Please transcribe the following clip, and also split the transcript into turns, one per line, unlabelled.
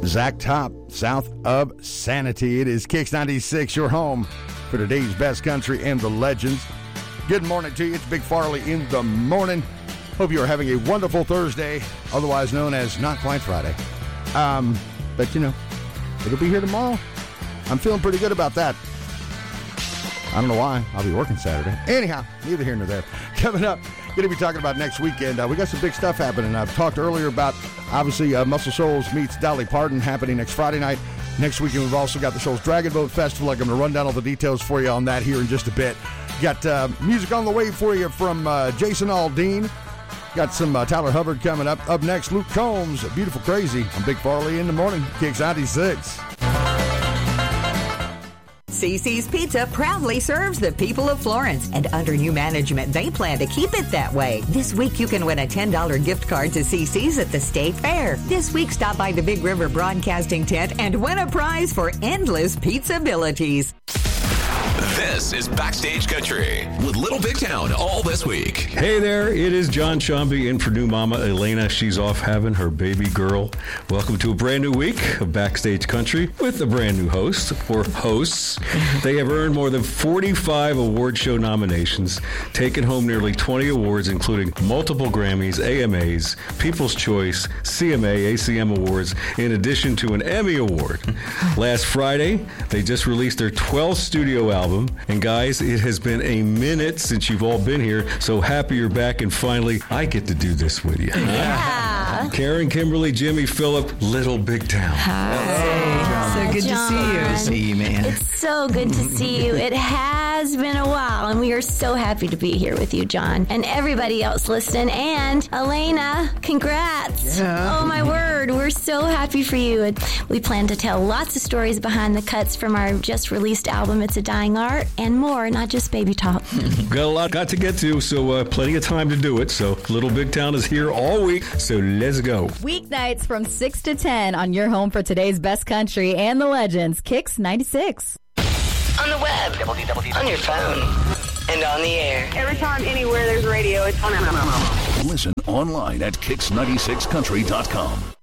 Zach Top, south of Sanity. It is Kicks 96, your home for today's best country and the legends. Good morning to you. It's Big Farley in the morning. Hope you are having a wonderful Thursday, otherwise known as not quite Friday. But, you know, it'll be here tomorrow. I'm feeling pretty good about that. I don't know why. I'll be working Saturday. Anyhow, neither here nor there. Coming up, going to be talking about next weekend. We got some big stuff happening. I've talked earlier about, obviously, Muscle Shoals meets Dolly Parton happening next Friday night. Next weekend, we've also got the Shoals Dragon Boat Festival. I'm going to run down all the details for you on that here in just a bit. Got music on the way for you from Jason Aldean. Got some Tyler Hubbard coming up. Up next, Luke Combs, Beautiful Crazy. I'm Big Farley in the morning. Kicks 96.
CiCi's Pizza proudly serves the people of Florence, and under new management, they plan to keep it that way. This week, you can win a $10 gift card to CiCi's at the State Fair. This week, stop by the Big River Broadcasting Tent and win a prize for endless pizza abilities.
This is Backstage Country with Little Big Town all this week.
Hey there, it is John Chomby in for new mama Elena. She's off having her baby girl. Welcome to a brand new week of Backstage Country with a brand new host or hosts. They have earned more than 45 award show nominations, taken home nearly 20 awards, including multiple Grammys, AMAs, People's Choice, CMA, ACM awards, in addition to an Emmy Award. Last Friday, they just released their 12th studio album. And guys, it has been a minute since you've all been here, so happy you're back, and finally, I get to do this with you.
Yeah.
Karen, Kimberly, Jimmy, Phillip, Little Big Town.
Hi.
So good
John.
to see you.
See you, man.
It's so good to see you. It has been a while, and we are so happy to be here with you, John, and everybody else listening. And Elena, congrats.
Yeah.
Oh, my word. We're so happy for you. And we plan to tell lots of stories behind the cuts from our just released album, It's a Dying Art, and more, not just baby talk.
Got a lot to get to, so plenty of time to do it. So Little Big Town is here all week, so let's go.
Weeknights from 6 to 10 on your home for today's best country and the legends. Kicks 96.
On the web, on your phone, and on the air.
Every time, anywhere there's radio, it's on.
Listen online at Kicks96country.com.